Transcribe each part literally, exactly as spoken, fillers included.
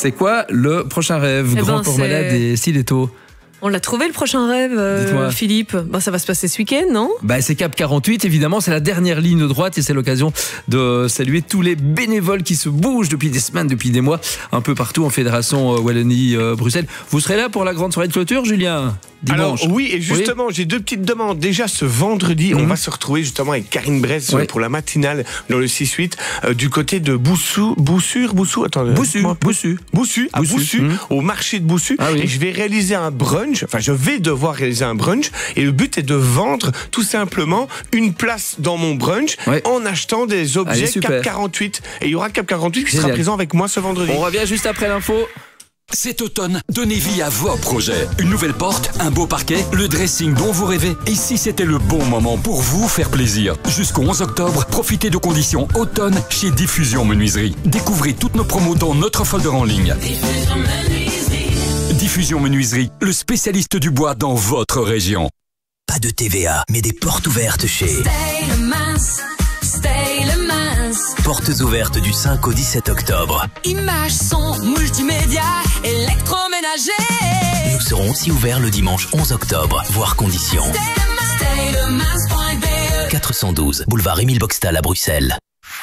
C'est quoi le prochain rêve? Eh Grand ben, corps c'est... malade et stiletto. On l'a trouvé le prochain rêve, euh, Philippe. Ben, ça va se passer ce week-end, non? Bah, c'est Cap quarante-huit, évidemment, c'est la dernière ligne droite et c'est l'occasion de saluer tous les bénévoles qui se bougent depuis des semaines, depuis des mois, un peu partout en Fédération Wallonie-Bruxelles. Vous serez là pour la grande soirée de clôture, Julien? Dimanche. Alors oui, et justement, oui. j'ai deux petites demandes. Déjà, ce vendredi, mmh. on va se retrouver justement avec Karine Bresse oui. pour la matinale dans le six huit euh, du côté de Boussou, Boussur, Boussou, attendez. Boussu, Boussu. Boussu, à Boussu, Boussu mmh. au marché de Boussu. Ah, oui. Et je vais réaliser un brunch, enfin, je vais devoir réaliser un brunch, et le but est de vendre tout simplement une place dans mon brunch oui. en achetant des objets Allez, Cap quarante-huit. Et il y aura Cap quarante-huit qui Génial. sera présent avec moi ce vendredi. On revient juste après l'info. Cet automne, donnez vie à vos projets. Une nouvelle porte, un beau parquet, le dressing dont vous rêvez. Et si c'était le bon moment pour vous faire plaisir? Jusqu'au onze octobre, profitez de conditions automne chez Diffusion Menuiserie. Découvrez toutes nos promos dans notre folder en ligne. Diffusion Menuiserie. Diffusion Menuiserie, le spécialiste du bois dans votre région. Pas de T V A, mais des portes ouvertes chez... Stay le mince, stay le mince. Portes ouvertes du cinq au dix-sept octobre. Images, son, multimédia, électroménager. Nous serons aussi ouverts le dimanche onze octobre, voire conditions. Stay le mince point B E. quatre cent douze, boulevard Émile Boxtal à Bruxelles.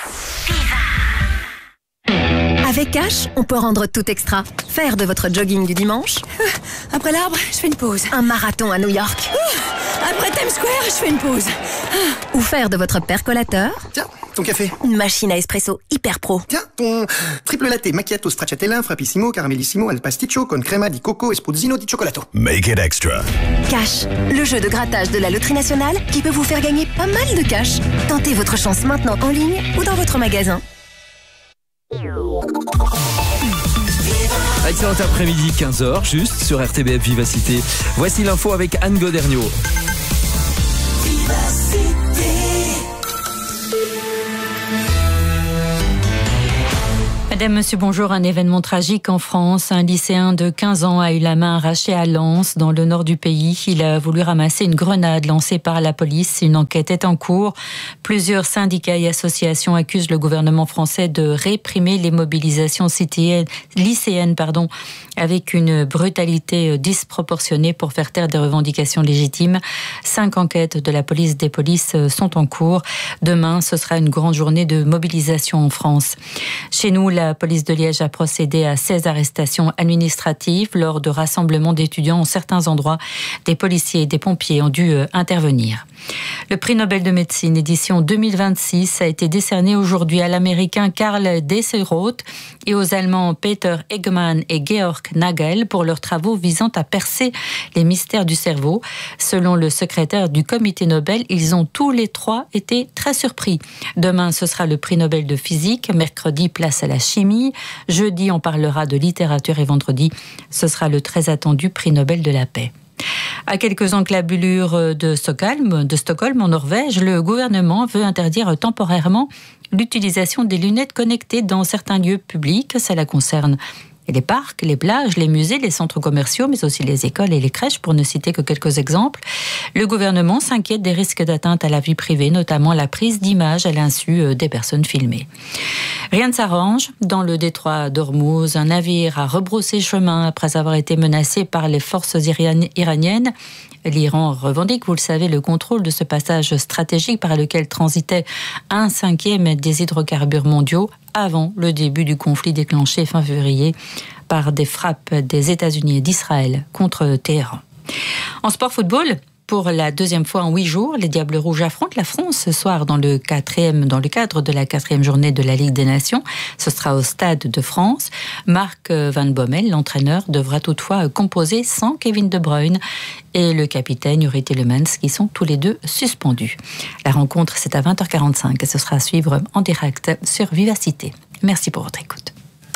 Avec Cash, on peut rendre tout extra. Faire de votre jogging du dimanche. Après l'arbre, je fais une pause. Un marathon à New York. Après Times Square, je fais une pause. Ou faire de votre percolateur. Tiens, ton café. Une machine à espresso hyper pro. Tiens, ton triple latte macchiato stracciatella, frappissimo, caramellissimo, al pasticcio, con crema di coco, espuzzino di cioccolato. Make it extra. Cash, le jeu de grattage de la Loterie Nationale qui peut vous faire gagner pas mal de cash. Tentez votre chance maintenant en ligne ou dans votre magasin. Excellent après-midi, quinze heures, juste sur R T B F Vivacité. Voici l'info avec Anne Goderniot. Madame, monsieur, bonjour. Un événement tragique en France. Un lycéen de quinze ans a eu la main arrachée à Lens, dans le nord du pays. Il a voulu ramasser une grenade lancée par la police. Une enquête est en cours. Plusieurs syndicats et associations accusent le gouvernement français de réprimer les mobilisations citoyennes, lycéennes, pardon, avec une brutalité disproportionnée pour faire taire des revendications légitimes. Cinq enquêtes de la police des polices sont en cours. Demain, ce sera une grande journée de mobilisation en France. Chez nous, la police de Liège a procédé à seize arrestations administratives lors de rassemblements d'étudiants en certains endroits. Des policiers et des pompiers ont dû intervenir. Le prix Nobel de médecine édition deux mille vingt-six a été décerné aujourd'hui à l'américain Karl Desseroth et aux Allemands Peter Eggman et Georg Nagel pour leurs travaux visant à percer les mystères du cerveau. Selon le secrétaire du comité Nobel, ils ont tous les trois été très surpris. Demain, ce sera le prix Nobel de physique. Mercredi, place à la chimie. Jeudi, on parlera de littérature et vendredi, ce sera le très attendu prix Nobel de la paix. À quelques encablures de Stockholm, de Stockholm en Norvège, le gouvernement veut interdire temporairement l'utilisation des lunettes connectées dans certains lieux publics. Cela concerne les parcs, les plages, les musées, les centres commerciaux, mais aussi les écoles et les crèches, pour ne citer que quelques exemples. Le gouvernement s'inquiète des risques d'atteinte à la vie privée, notamment la prise d'images à l'insu des personnes filmées. Rien ne s'arrange. Dans le détroit d'Ormuz, un navire a rebroussé chemin après avoir été menacé par les forces iraniennes. L'Iran revendique, vous le savez, le contrôle de ce passage stratégique par lequel transitait un cinquième des hydrocarbures mondiaux avant le début du conflit déclenché fin février par des frappes des États-Unis et d'Israël contre Téhéran. En sport football, pour la deuxième fois en huit jours, les Diables Rouges affrontent la France ce soir dans le, quatrième, dans le cadre de la quatrième journée de la Ligue des Nations. Ce sera au Stade de France. Marc Van Bommel, l'entraîneur, devra toutefois composer sans Kevin De Bruyne et le capitaine Yuri Tielemans, qui sont tous les deux suspendus. La rencontre, c'est à vingt heures quarante-cinq et ce sera à suivre en direct sur Vivacité. Merci pour votre écoute.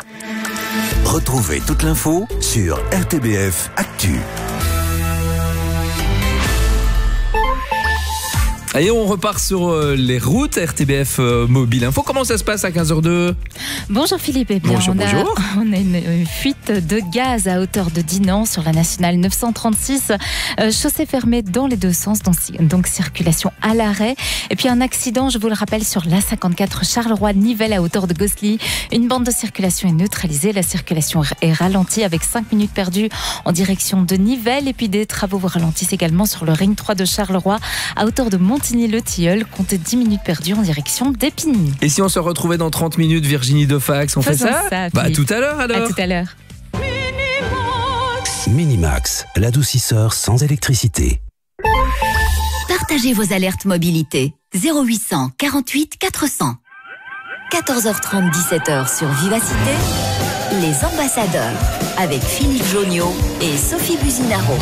Retrouvez toute l'info sur R T B F Actu. Allez, on repart sur euh, les routes R T B F euh, Mobile Info. Comment ça se passe à quinze heures deux? Bonjour Philippe. Eh bien, bonjour, on, a, bonjour. on a une, une fuite de gaz à hauteur de Dinan sur la nationale neuf cent trente-six. Euh, chaussée fermée dans les deux sens, donc, donc circulation à l'arrêt. Et puis un accident, je vous le rappelle, sur l'A cinquante-quatre Charleroi-Nivelles à hauteur de Gosselies. Une bande de circulation est neutralisée. La circulation est ralentie avec cinq minutes perdues en direction de Nivelles. Et puis des travaux vous ralentissent également sur le ring trois de Charleroi à hauteur de Montigny-le-Tilleul. Comptez dix minutes perdues en direction d'Épinay. Et si on se retrouvait dans trente minutes, Virginie Defax, on Faisons fait ça, ça Bah, à tout à l'heure alors. À tout à l'heure. Minimax, l'adoucisseur sans électricité. Partagez vos alertes mobilité. zéro huit cent quarante-huit quatre cents. quatorze heures trente, dix-sept heures sur Vivacité. Les ambassadeurs avec Philippe Joniot et Sophie Buzinaro.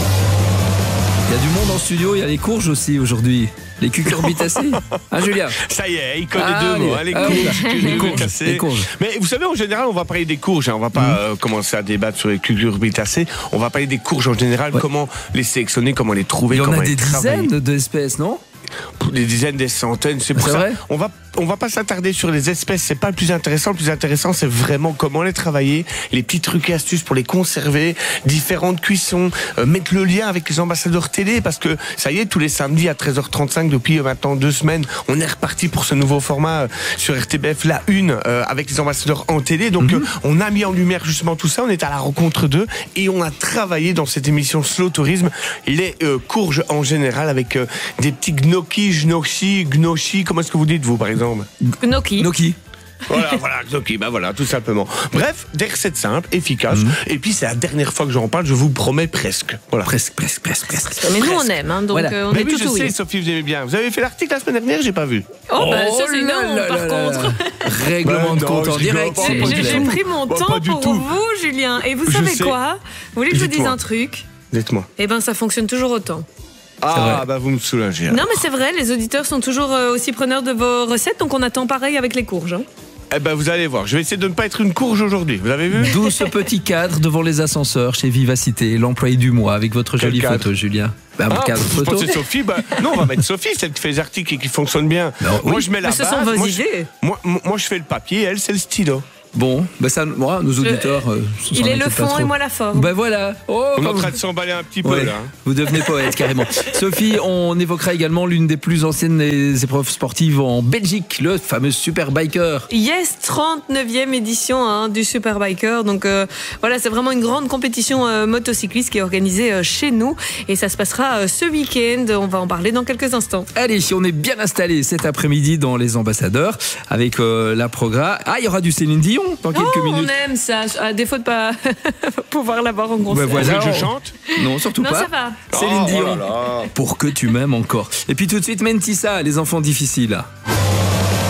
Il y a du monde en studio, il y a les courges aussi aujourd'hui. Les cucurbitacées. Hein, Julien? Ça y est, il connaît ah, deux allez. mots. Hein, les, ah, courges, les, courges, les courges. Mais vous savez, en général, on va parler des courges. Hein, on va pas mmh. euh, commencer à débattre sur les cucurbitacées. On va parler des courges en général, ouais. comment les sélectionner, comment les trouver. Il y en comment a des travailler. dizaines d'espèces, non? Des dizaines, des centaines. C'est pour c'est ça. Vrai on va on va pas s'attarder sur les espèces. C'est pas le plus intéressant. Le plus intéressant, c'est vraiment comment les travailler, les petits trucs et astuces pour les conserver, différentes cuissons, euh, mettre le lien avec les ambassadeurs télé, parce que ça y est, tous les samedis à treize heures trente-cinq depuis euh, maintenant deux semaines, on est reparti pour ce nouveau format euh, sur R T B F, la une, euh, avec les ambassadeurs en télé. Donc, mm-hmm. euh, on a mis en lumière justement tout ça. On est à la rencontre d'eux et on a travaillé dans cette émission Slow Tourisme les euh, courges en général avec euh, des petits gnocchi, gnocchi, gnocchi. Comment est-ce que vous dites vous, par exemple? Gnocchi. Gnocchi. Voilà, voilà, gnocchi, bah voilà, tout simplement. Bref, des recettes simples, efficaces. Mmh. Et puis, c'est la dernière fois que j'en parle, je vous promets presque. Voilà. Presque, presque, presque, presque. Mais nous, presque. on aime, hein, donc voilà. euh, on mais est oui, tout je sais, oui. Sophie, vous aimez bien. Vous avez fait l'article la semaine dernière, j'ai pas vu. Oh, bah, oh ça, c'est non, là par là contre. là. Règlement de compte en direct. J'ai pris mon bah, temps pour tout. vous, Julien. Et vous je savez sais. quoi? Vous voulez que je vous dise un truc? Dites-moi. Eh ben, ça fonctionne toujours autant. Ah, bah vous me soulagez. Non, mais c'est vrai, les auditeurs sont toujours aussi preneurs de vos recettes, donc on attend pareil avec les courges. Hein. Eh ben, vous allez voir. Je vais essayer de ne pas être une courge aujourd'hui. Vous avez vu? D'où ce petit cadre devant les ascenseurs chez Vivacité, l'employé du mois, avec votre Quel jolie cadre? photo, Julien. Bah, ah, cadre je photo. pensais Sophie. Bah, non, on va mettre Sophie, celle qui fait les articles et qui fonctionne bien. Non, moi, oui. je mets la mais base. ce sont vos moi, idées. Je, moi, moi, je fais le papier. Elle, c'est le stylo. Bon, bah ça, moi, nos auditeurs. Le, euh, il est le fond et moi la forme. Ben voilà. Oh, on est en train de s'emballer un petit peu ouais. là. Vous devenez poète carrément. Sophie, on évoquera également l'une des plus anciennes des épreuves sportives en Belgique, le fameux Superbiker. Yes, trente-neuvième édition hein, du Superbiker. Donc euh, voilà, c'est vraiment une grande compétition euh, motocycliste qui est organisée euh, chez nous et ça se passera euh, ce week-end. On va en parler dans quelques instants. Allez, on est bien installé cet après-midi dans les ambassadeurs avec euh, la Progra. Ah, il y aura du Céline Dion dans quelques oh, minutes. On aime ça, à défaut de pas pouvoir l'avoir en concert. Ben voilà, que je chante? Non, surtout non, pas. Ça va. Céline oh, Dion. oh là là. Pour que tu m'aimes encore. Et puis tout de suite, Mentissa, les enfants difficiles.